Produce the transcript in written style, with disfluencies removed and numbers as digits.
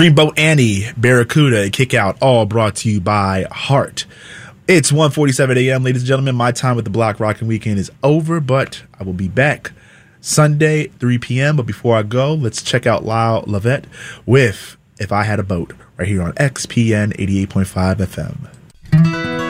Dreamboat Annie, Barracuda, Kick Out, all brought to you by Heart. It's 1:47 a.m., ladies and gentlemen. My time with the Block Rockin' Weekend is over, but I will be back Sunday, 3 p.m. But before I go, let's check out Lyle Lovett with If I Had a Boat right here on XPN 88.5 FM.